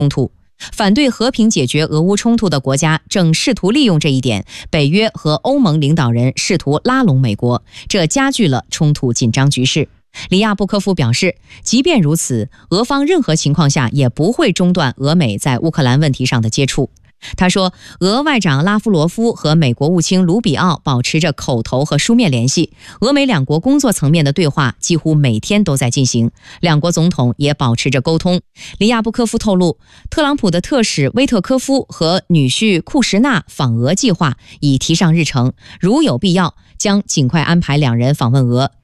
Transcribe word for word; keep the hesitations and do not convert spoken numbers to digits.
冲突。反对和平解决俄乌冲突的国家正试图利用这一点，北约和欧盟领导人试图拉拢美国，这加剧了冲突紧张局势。里亚布科夫表示，即便如此，俄方任何情况下也不会中断俄美在乌克兰问题上的接触。他说，俄外长拉夫罗夫和美国务卿卢比奥保持着口头和书面联系，俄美两国工作层面的对话几乎每天都在进行，两国总统也保持着沟通。里亚布科夫透露，特朗普的特使威特科夫和女婿库什纳访俄计划已提上日程，如有必要将尽快安排两人访问俄，